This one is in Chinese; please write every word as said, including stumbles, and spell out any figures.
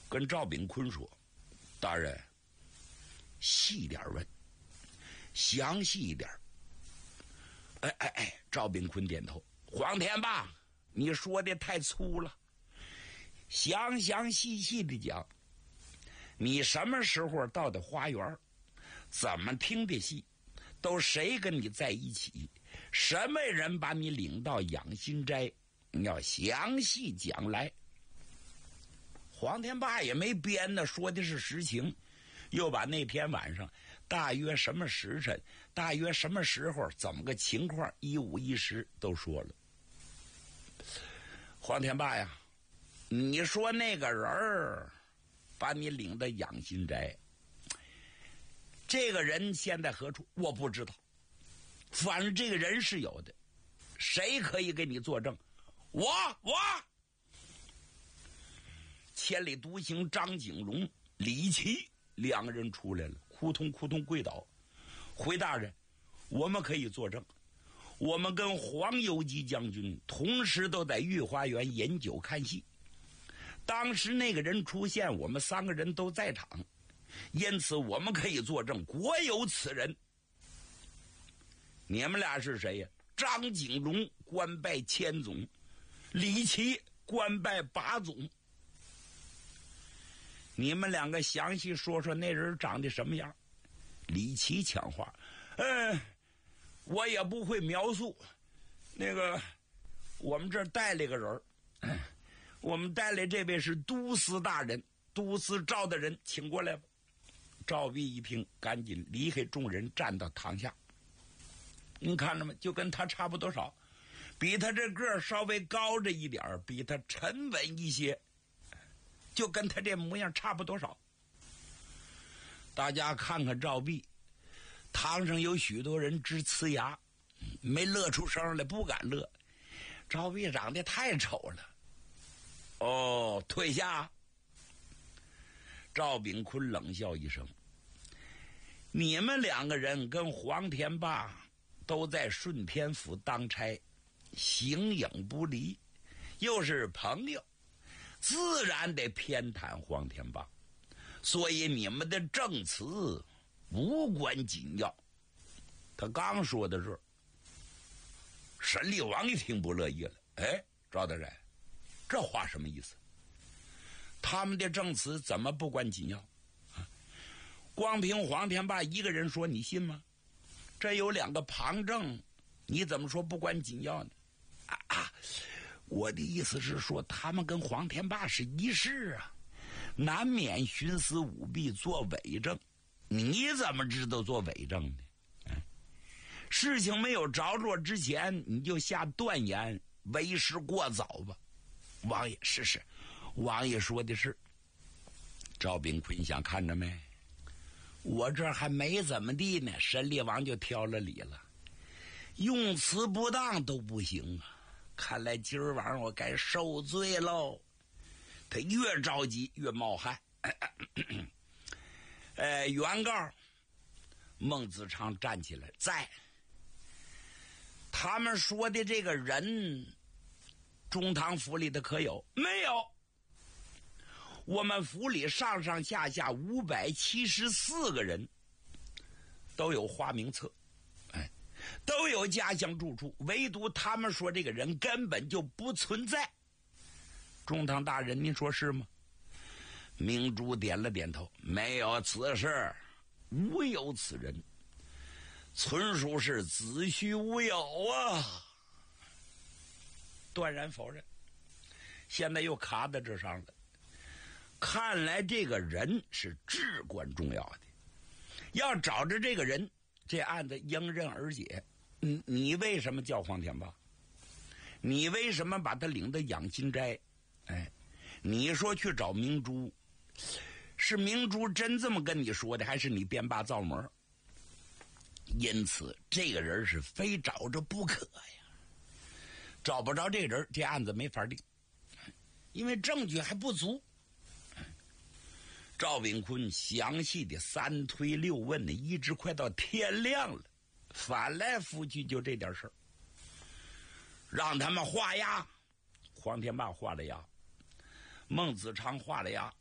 跟赵炳坤说：“大人，细点问，详细一点。”哎哎哎，赵炳坤点头。黄天霸，你说的太粗了，详详细细的讲。你什么时候到的花园？怎么听的戏？都谁跟你在一起？什么人把你领到养心斋？你要详细讲来。黄天霸也没编的，说的是实情，又把那天晚上大约什么时辰，大约什么时候，怎么个情况，一五一十都说了。黄天霸呀，你说那个人儿把你领到养心斋，这个人现在何处？我不知道，反正这个人是有的，谁可以给你作证？我我千里独行张景荣、李琦两个人出来了，扑通扑通跪倒。回大人，我们可以作证，我们跟黄游击将军同时都在御花园饮酒看戏，当时那个人出现，我们三个人都在场，因此我们可以作证，国有此人。你们俩是谁呀？张景荣官拜千总，李琦官拜八总。你们两个详细说说那人长得什么样？李琦抢话：“嗯，我也不会描述。那个，我们这儿带了个人，我们带来这位是都司大人，都司赵的人，请过来吧。”赵弼一听，赶紧离开众人，站到堂下。你看着吗？就跟他差不多少，比他这个儿稍微高着一点，比他沉稳一些，就跟他这模样差不多少。大家看看赵弼，堂上有许多人直呲牙，没乐出声来，不敢乐。赵弼长得太丑了。哦，退下。赵炳坤冷笑一声：“你们两个人跟黄天霸都在顺天府当差，形影不离，又是朋友，自然得偏袒黄天霸，所以你们的证词无关紧要。”他刚说到这儿，沈厉王一听不乐意了：“哎，赵大人，这话什么意思？他们的证词怎么不关紧要？啊，光凭黄天霸一个人说你信吗？这有两个旁证，你怎么说不关紧要呢？啊啊！我的意思是说，他们跟黄天霸是一世啊，难免徇私舞弊做伪证。你怎么知道做伪证呢？啊，事情没有着落之前，你就下断言，为时过早吧。王爷，是是，王爷说的是。赵炳坤想看着没？我这还没怎么地呢，沈厉王就挑了理了，用词不当都不行啊！看来今儿晚上我该受罪喽。他越着急越冒汗。呃，原告孟子昌站起来，在他们说的这个人，中堂府里的可有？没有。我们府里上上下下五百七十四个人都有花名册，哎，都有家乡住处，唯独他们说这个人根本就不存在。中堂大人，您说是吗？明珠点了点头，没有此事，无有此人，纯属是子虚乌有啊！断然否认。现在又卡在这上了。看来这个人是至关重要的，要找着这个人，这案子迎刃而解。你你为什么叫黄天霸？你为什么把他领到养心斋？哎，你说去找明珠，是明珠真这么跟你说的，还是你编罢造模？因此这个人是非找着不可呀。找不着这个人，这案子没法定，因为证据还不足。赵炳坤详细的三推六问的，一直快到天亮了，翻来覆去就这点事儿。让他们画押，黄天霸画了押，孟子昌画了押，